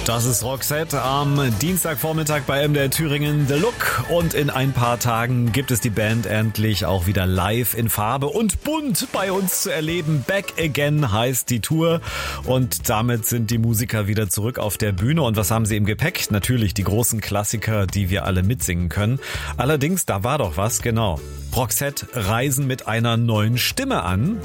Das ist Roxette am Dienstagvormittag bei MDR Thüringen The Look. Und in ein paar Tagen gibt es die Band endlich auch wieder live in Farbe und bunt bei uns zu erleben. Back Again heißt die Tour. Und damit sind die Musiker wieder zurück auf der Bühne. Und was haben sie im Gepäck? Natürlich die großen Klassiker, die wir alle mitsingen können. Allerdings, da war doch was, genau. Roxette reisen mit einer neuen Stimme an.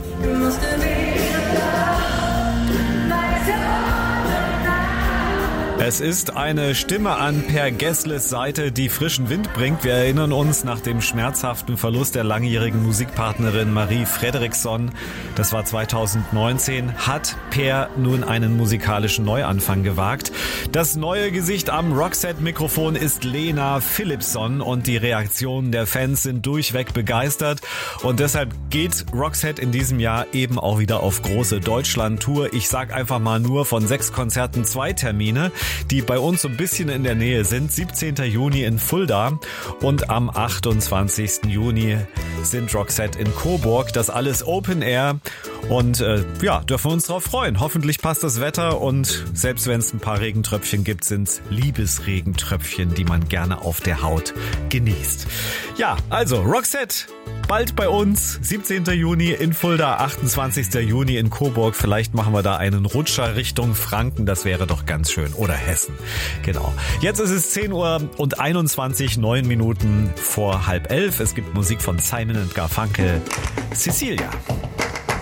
Es ist eine Stimme an Per Gessles Seite, die frischen Wind bringt. Wir erinnern uns, nach dem schmerzhaften Verlust der langjährigen Musikpartnerin Marie Fredriksson, das war 2019, hat Per nun einen musikalischen Neuanfang gewagt. Das neue Gesicht am Roxette-Mikrofon ist Lena Philippson und die Reaktionen der Fans sind durchweg begeistert. Und deshalb geht Roxette in diesem Jahr eben auch wieder auf große Deutschland-Tour. Ich sag einfach mal nur von 6 Konzerten 2 Termine, die bei uns so ein bisschen in der Nähe sind. 17. Juni in Fulda und am 28. Juni sind Roxette in Coburg. Das alles Open Air und dürfen wir uns drauf freuen. Hoffentlich passt das Wetter und selbst wenn es ein paar Regentröpfchen gibt, sind es Liebesregentröpfchen, die man gerne auf der Haut genießt. Ja, also Roxette bald bei uns, 17. Juni in Fulda, 28. Juni in Coburg. Vielleicht machen wir da einen Rutscher Richtung Franken, das wäre doch ganz schön. Oder Hessen, genau. Jetzt ist es 10 Uhr und 21, 9 Minuten vor 10:30. Es gibt Musik von Simon & Garfunkel, Cecilia.